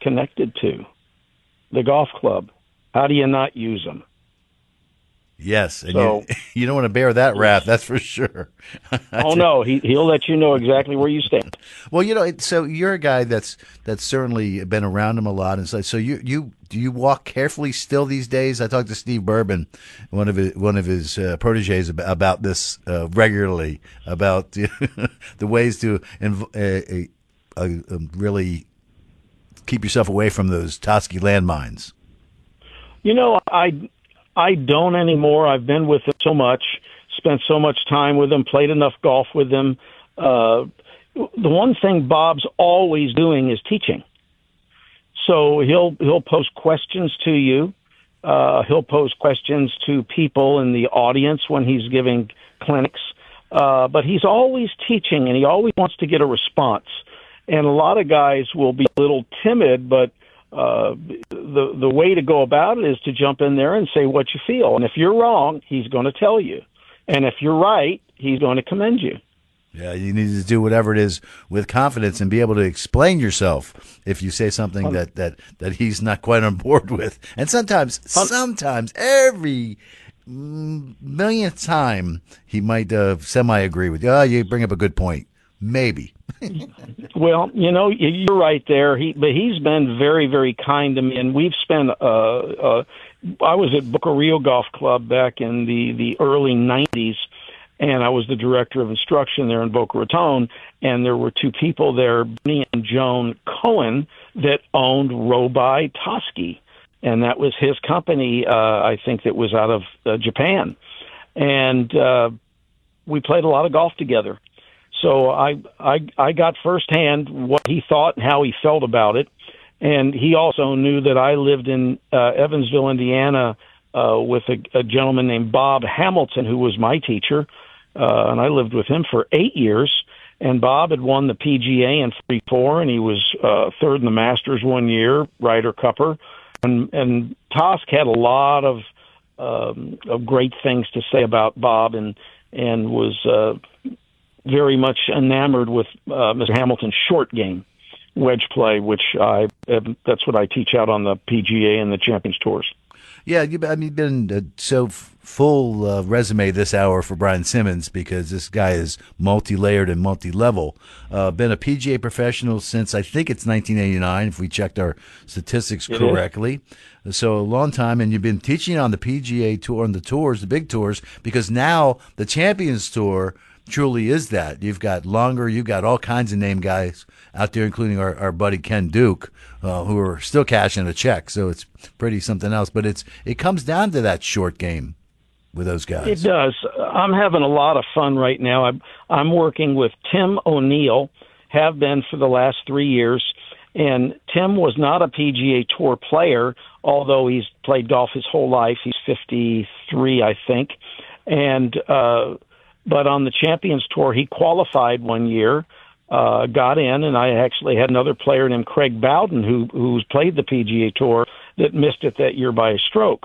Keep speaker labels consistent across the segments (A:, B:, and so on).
A: connected to, the golf club. How do you not use them?
B: Yes, and
A: So,
B: you don't want to bear that wrath, that's for sure.
A: oh no, he'll let you know exactly where you stand.
B: Well, so you're a guy that's certainly been around him a lot, and so you do you walk carefully still these days? I talked to Steve Bourbon, one of his proteges, about this regularly, about the ways to really keep yourself away from those Toski landmines.
A: I don't anymore. I've been with him so much, spent so much time with him, played enough golf with him. The one thing Bob's always doing is teaching. So he'll pose questions to you. He'll pose questions to people in the audience when he's giving clinics. But he's always teaching, and he always wants to get a response. And a lot of guys will be a little timid, but the way to go about it is to jump in there and say what you feel. And if you're wrong, he's going to tell you. And if you're right, he's going to commend you.
B: Yeah, you need to do whatever it is with confidence and be able to explain yourself if you say something that he's not quite on board with. And sometimes every millionth time he might semi-agree with you. Oh, you bring up a good point. Maybe.
A: Well, you're right there. But he's been very, very kind to me, and we've spent. I was at Boca Rio Golf Club back in the early '90s, and I was the director of instruction there in Boca Raton. And there were two people there, Benny and Joan Cohen, that owned Robai Toski, and that was his company. I think that was out of Japan, and we played a lot of golf together. So I got firsthand what he thought and how he felt about it. And he also knew that I lived in Evansville, Indiana, with a gentleman named Bob Hamilton, who was my teacher. And I lived with him for 8 years. And Bob had won the PGA in 44, and he was third in the Masters one year, Ryder Cupper. And Tosk had a lot of great things to say about Bob, and was very much enamored with Mr. Hamilton's short game, wedge play, which that's what I teach out on the PGA and the Champions Tours.
B: Yeah, you've been so full resume this hour for Brian Simmons, because this guy is multi-layered and multi-level. Been a PGA professional since I think it's 1989, if we checked our statistics correctly. So a long time, and you've been teaching on the PGA Tour, on the tours, the big tours, because now the Champions Tour truly is that. You've got all kinds of name guys out there, including our buddy Ken Duke, who are still cashing a check. So it's pretty something else. But it comes down to that short game with those guys.
A: It does. I'm having a lot of fun right now. I'm working with Tim O'Neill, have been for the last 3 years. And Tim was not a PGA Tour player, although he's played golf his whole life. He's 53, I think. And but on the Champions Tour, he qualified one year, got in, and I actually had another player named Craig Bowden who's played the PGA Tour that missed it that year by a stroke.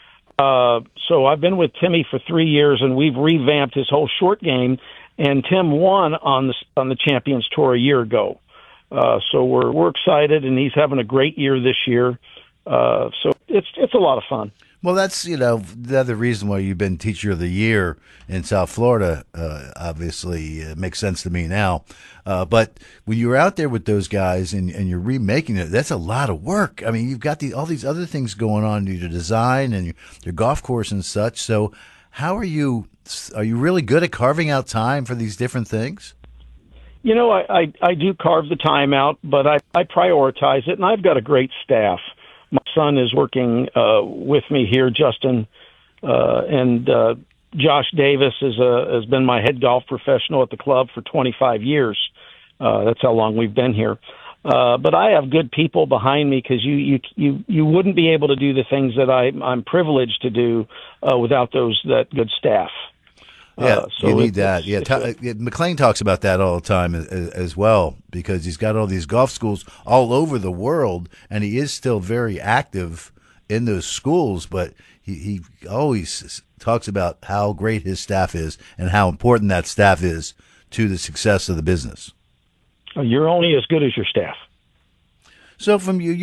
A: So I've been with Timmy for 3 years, and we've revamped his whole short game. And Tim won on the Champions Tour a year ago. So we're excited, and he's having a great year this year. So it's a lot of fun.
B: Well, that's, the other reason why you've been Teacher of the Year in South Florida, obviously makes sense to me now. But when you're out there with those guys and you're remaking it, that's a lot of work. I mean, you've got all these other things going on, your design and your golf course and such. So how are you really good at carving out time for these different things?
A: I do carve the time out, but I prioritize it, and I've got a great staff. My son is working with me here, Justin, and Josh Davis has been my head golf professional at the club for 25 years. That's how long we've been here. But I have good people behind me, because you wouldn't be able to do the things that I'm privileged to do without that good staff.
B: Yeah, so you need that. Yeah, McLean talks about that all the time as well, because he's got all these golf schools all over the world, and he is still very active in those schools. But he always talks about how great his staff is and how important that staff is to the success of the business.
A: You're only as good as your staff.
B: So from you